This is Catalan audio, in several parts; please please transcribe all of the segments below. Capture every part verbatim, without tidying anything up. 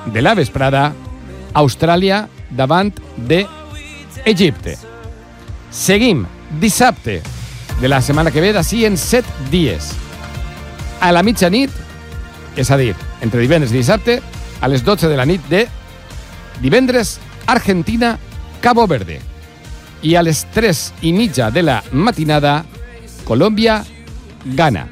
de la vesprada, Austràlia davant d'Egipte. Seguim dissabte de la setmana que ve, d'ací en set dies. A la mitjanit, és a dir, entre divendres i dissabte, a les dotze de la nit de divendres, Argentina, Cabo Verde. I a les tres i mitja de la matinada, Colòmbia, Ghana.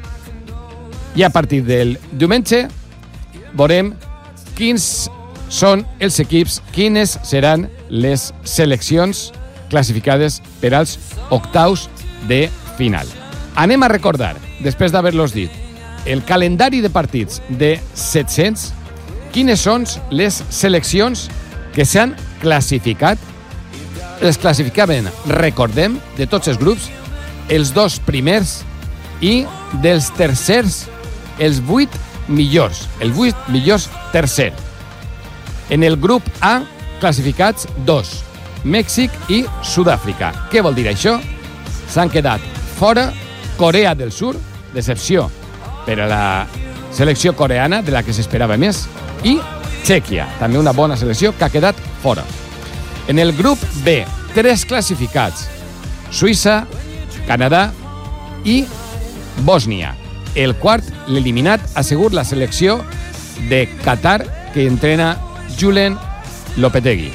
I a partir del diumenge veurem quins són els equips, quines seran les seleccions classificades per als octaus de final. Anem a recordar, després d'haver-los dit, el calendari de partits de set-cents, quines són les seleccions que s'han classificat. Les classificaven, recordem, de tots els grups, els dos primers i dels tercers, els vuit millors, els vuit millors tercer. En el grup A, classificats dos, Mèxic i Sud-àfrica. Què vol dir això? S'han quedat fora Corea del Sur, decepció per a la selecció coreana, de la que s'esperava més, i Txèquia, també una bona selecció que ha quedat fora. En el grup B, tres classificats, Suïssa, Canadà i Bòsnia. El quart, l'eliminat, ha sigut la selecció de Qatar, que entrena Julen Lopetegui.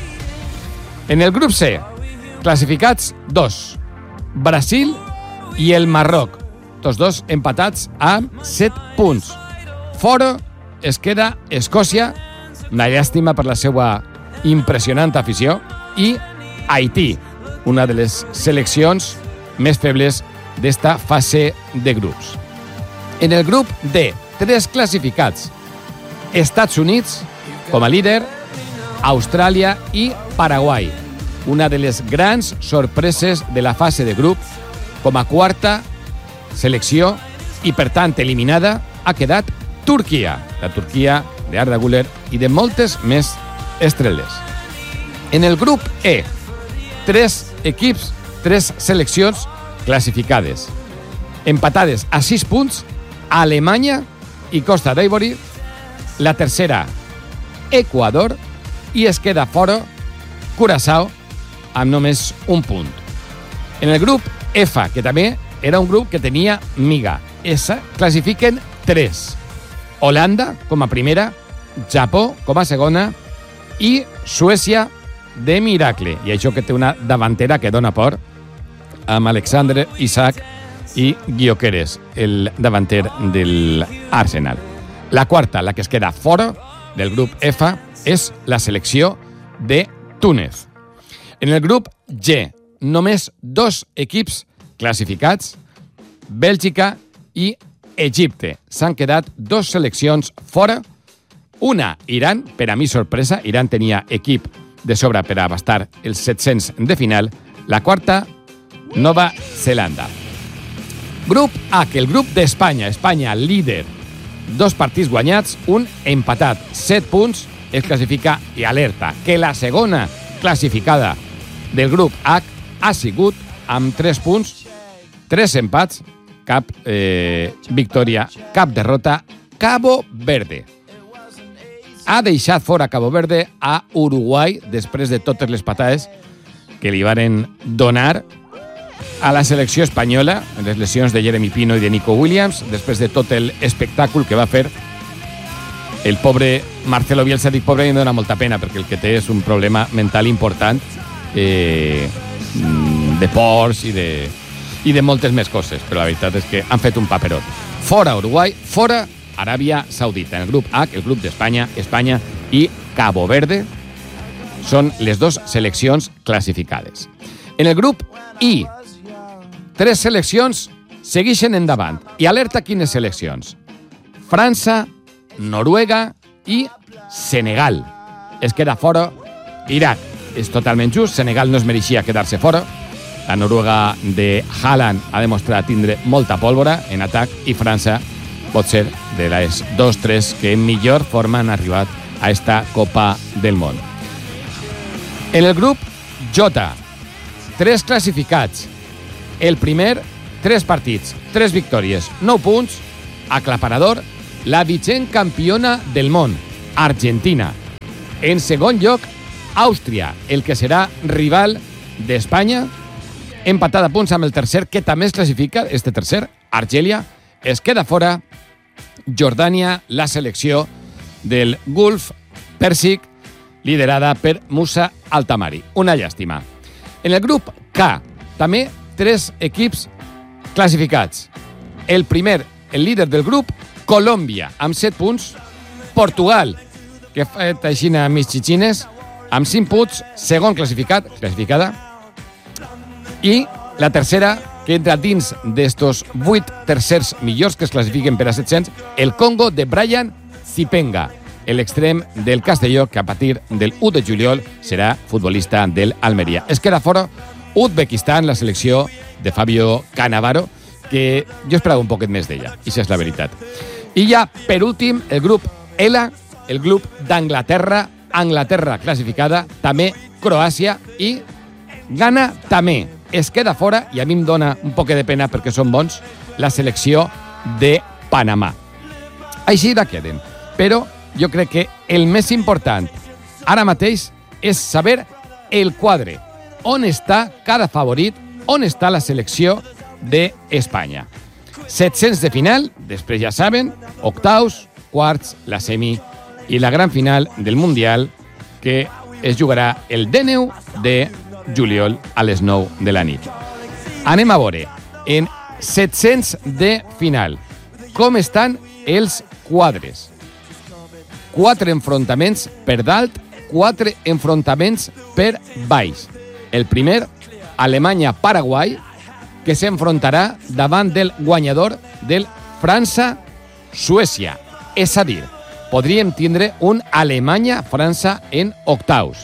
En el grup C, classificats dos, Brasil i el Marroc, tots dos empatats amb set punts. Fora es queda Escòcia, una llàstima per la seva impressionant afició, i Haití, una de les seleccions més febles d'esta fase de grups. En el grup D, tres classificats, Estats Units, com a líder, Austràlia i Paraguai, una de les grans sorpreses de la fase de grup, com a quarta selecció i, per tant, eliminada, ha quedat Turquia, la Turquia d'Arda Güler i de moltes més estrelles. En el grup E, tres equips, tres seleccions classificades, empatades a sis punts, Alemanya i Costa d'Ivori, la tercera, Equador, i es queda fora Curaçao amb només un punt. En el grup F, que també era un grup que tenia miga, S, classifiquen tres. Holanda com a primera, Japó com a segona i Suècia de miracle. I això que té una davantera que dona por, amb Alexander Isak i Gyökeres, el davanter del Arsenal. La quarta, la que es queda fora del grup F, és la selecció de Túnez. En el grup G, només dos equips classificats, Bèlgica i Egipte. S'han quedat dos seleccions fora. Una, Iran, per a mi sorpresa, Iran tenia equip de sobre per abastar els set-cents de final. La quarta, Nova Zelanda. Grup H, el grup d'Espanya. Espanya, líder. Dos partits guanyats, un empatat. Set punts, es classifica i alerta que la segona classificada del grup H ha sigut amb tres punts, tres empats, cap eh, victòria, cap derrota, Cabo Verde. Ha deixat fora Cabo Verde a Uruguai després de totes les patades que li varen donar a la selecció espanyola, en les lesions de Jeremy Pino i de Nico Williams, després de tot l'espectacle que va fer el pobre Marcelo Bielsa. Dic pobre i em dona molta pena, perquè el que té és un problema mental important, eh, de ports i de, i de moltes més coses, però la veritat és que han fet un paperot. Fora Uruguai, fora Aràbia Saudita. En el grup H, el grup d'Espanya, Espanya i Cabo Verde són les dues seleccions classificades. En el grup I, tres seleccions segueixen endavant. I alerta quines seleccions. França, Noruega i Senegal. Es queda fora Iraq. És totalment just, Senegal no es mereixia quedar-se fora. La Noruega de Haaland ha demostrat tindre molta pólvora en atac i França pot ser de les dos o tres que en millor forma han arribat a esta Copa del Món. En el grup J, tres classificats. El primer, tres partits, tres victòries, nou punts, aclaparador, la vigent campiona del món, Argentina. En segon lloc, Àustria, el que serà rival d'Espanya, empatada a punts amb el tercer, que també es classifica, este tercer, Argèlia, es queda fora. Jordània, la selecció del Gulf Pèrsic, liderada per Musa Altamari. Una llàstima. En el grup K, també tres equips classificats. El primer, el líder del grup, Colòmbia, amb set punts. Portugal, que ha fet així a mig xixines, amb cinc punts, segon classificat, classificada. I la tercera, que entra dins d'estos vuit tercers millors que es classifiquen per a set-cents, el Congo de Brian Zipenga, l'extrem del Castelló, que a partir del u de juliol serà futbolista del Almeria. Es queda fora Uzbekistan, la selecció de Fabio Cannavaro, que jo esperava un poquet més d'ella, i això és la veritat. I ja, per últim, el grup L, el grup d'Anglaterra, Anglaterra classificada, també Croàcia i Ghana també. Es queda fora, i a mi em dona un poc de pena perquè són bons, la selecció de Panamà. Així la queden. Però jo crec que el més important ara mateix és saber el quadre. On està cada favorit, on està la selecció d'Espanya. set-cents de final, després ja saben, octaus, quarts, la semi i la gran final del Mundial, que es jugarà el dinou de juliol a les nou de la nit. Anem a veure, en set-cents de final, com estan els quadres. Quatre enfrontaments per dalt, quatre enfrontaments per baix. El primer, Alemanya-Paraguai, que s'enfrontarà davant del guanyador del França-Suècia. És a dir, podríem tindre un Alemanya-França en octaus.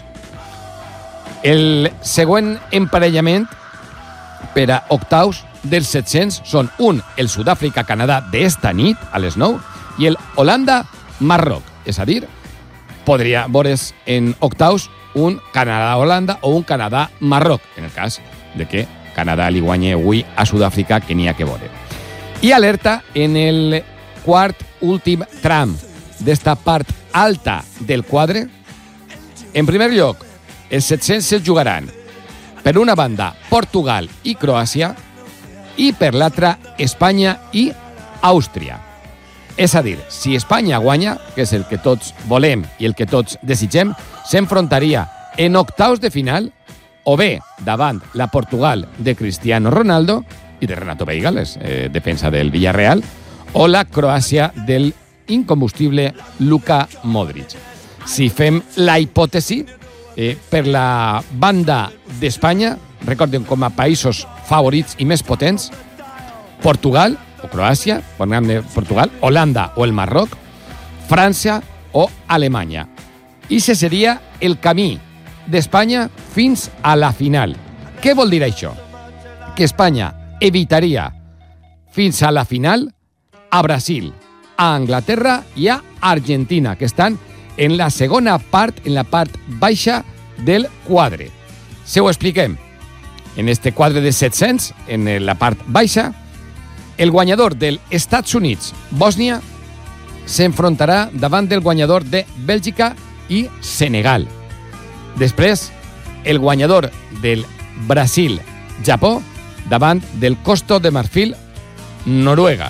El següent emparellament per a octaus dels set-cents són un, el Sud-àfrica-Canadà d'esta nit, a les nou, i el Holanda-Marroc. És a dir, podria veure's en octaus un Canadà-Holanda o un Canadà-Marroc, en el cas de que Canadà li guanyi avui a Sud-àfrica, que n'hi ha que veure. I alerta en el quart últim tram d'esta part alta del quadre. En primer lloc, els set-cents se jugaran per una banda Portugal i Croàcia i per l'altra Espanya i Àustria. És a dir, si Espanya guanya, que és el que tots volem i el que tots desitgem, s'enfrontaria en octaus de final o bé davant la Portugal de Cristiano Ronaldo i de Renato Veiga, eh, defensa del Villarreal, o la Croàcia del incombustible Luka Modric. Si fem la hipòtesi, eh, per la banda d'Espanya, recordem com a països favorits i més potents, Portugal o Croàcia, parlem de Portugal, Holanda o el Marroc, França o Alemanya. I ese seria el camí d'Espanya fins a la final. Què vol dir això? Que Espanya evitaria fins a la final a Brasil, a Anglaterra i a Argentina, que estan en la segona part, en la part baixa del quadre. Se ho expliquem. En este quadre de set-cents, en la part baixa, el guanyador dels Estats Units, Bòsnia, s'enfrontarà davant del guanyador de Bèlgica i Senegal. Després, el guanyador del Brasil-Japó davant del Costa de Marfil, Noruega.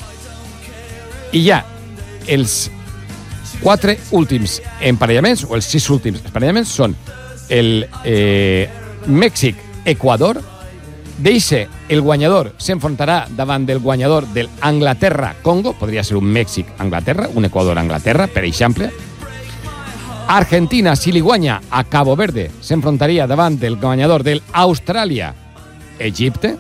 I ja, els quatre últims emparellaments, o els sis últims emparellaments, són el eh, Mèxic-Equador. D'eixe, el guanyador s'enfrontarà davant del guanyador del Anglaterra-Congo, podria ser un Mèxic-Anglaterra, un Equador-Anglaterra, per exemple. Argentina, si li guanya a Cabo Verde, s'enfrontaria davant del guanyador del Austràlia-Egipte.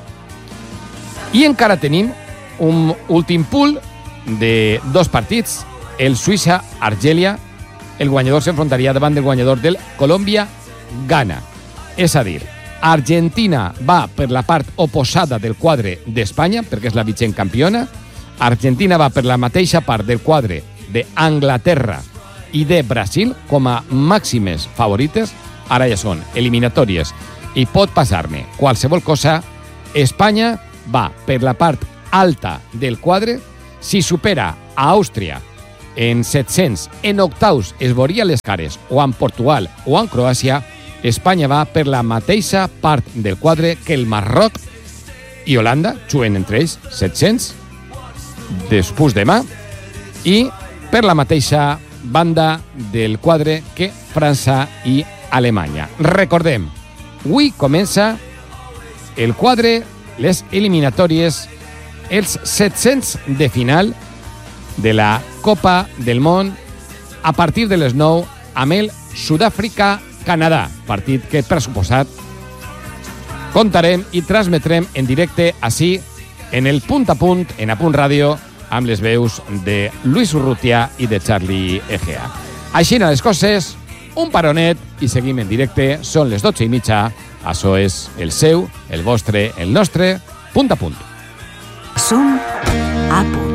I encara tenim un últim pool de dos partits, el Suïssa-Argèlia. El guanyador s'enfrontaria davant del guanyador del Colòmbia-Ghana. És a dir, Argentina va per la part oposada del quadre d'Espanya, perquè és la vigent campiona. Argentina va per la mateixa part del quadre d'Anglaterra i de Brasil com a màximes favorites. Ara ja són eliminatòries i pot passar-ne qualsevol cosa. Espanya va per la part alta del quadre. Si supera a Àustria en set-cents. En octaus es veuria les cares o amb Portugal o amb Croàcia. Espanya va per la mateixa part del quadre que el Marroc i Holanda, juguen entre ells set-cents, després demà, i per la mateixa banda del quadre que França i Alemanya. Recordem, avui comença el quadre, les eliminatòries, els set-cents de final de la Copa del Món a partir de les nou amb el Sud-àfrica-Canadà, partit que, per suposat, contarem i transmetrem en directe així en el Punt a Punt, en A Punt Ràdio, amb les veus de Luis Urrutia i de Charlie Egea. Així en les coses, un paronet i seguim en directe. Són les dotze i mitja. Això és el seu, el vostre, el nostre Punt a Punt. Som a punt.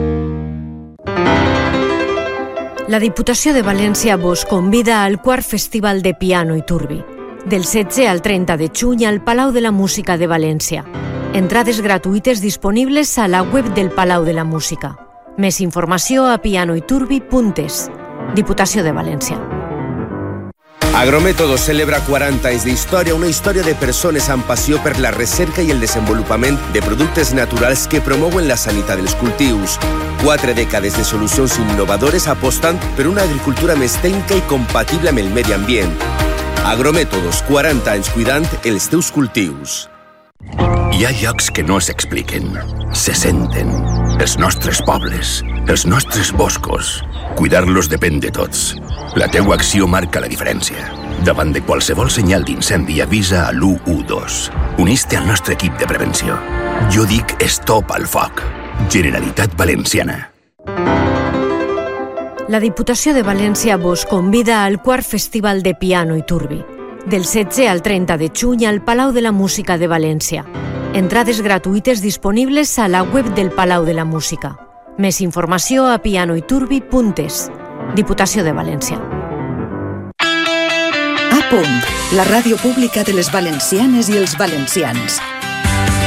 La Diputació de València vos convida al quart Festival de Piano i Turbi, del setze al trenta de juny al Palau de la Música de València. Entrades gratuïtes disponibles a la web del Palau de la Música. Més informació a pianoiturbi punt es. Diputació de València. Agrométodos celebra quaranta anys d'història, una història de persones amb passió per la recerca i el desenvolupament de productes naturals que promouen la sanitat dels cultius. Quatre dècades de solucions innovadores apostant per una agricultura més tècnica i compatible amb el medi ambient. Agrométodos, quaranta anys cuidant els teus cultius. Hi ha llocs que no s'expliquen, se senten. Els nostres pobles, els nostres boscos. Cuidar-los depèn de tots. La teua acció marca la diferència. Davant de qualsevol senyal d'incendi, avisa a l'u u dos. Unís-te al nostre equip de prevenció. Jo dic stop al foc. Generalitat Valenciana. La Diputació de València vos convida al quart Festival de Piano i Turbi, del setze al trenta de juny al Palau de la Música de València. Entrades gratuïtes disponibles a la web del Palau de la Música. Més informació a pianoiturbi punt es. Diputació de València. A Punt, la ràdio pública de les valencianes i els valencians.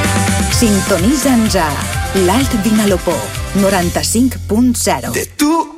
Sintonitza'ns a l'Alt Vinalopó, noranta-cinc punt zero. De tu